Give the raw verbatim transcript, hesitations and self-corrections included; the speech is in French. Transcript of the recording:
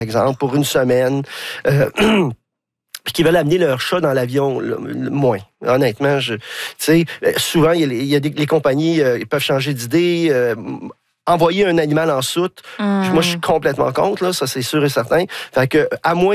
exemple, pour une semaine. Euh, puis qui veulent amener leur chat dans l'avion, là, moins. Honnêtement, je, tu sais, souvent, il y a, il y a des, les compagnies, euh, ils peuvent changer d'idée, euh, envoyer un animal en soute. Mmh. Moi, je suis complètement contre, là, ça, c'est sûr et certain. Fait que, à moins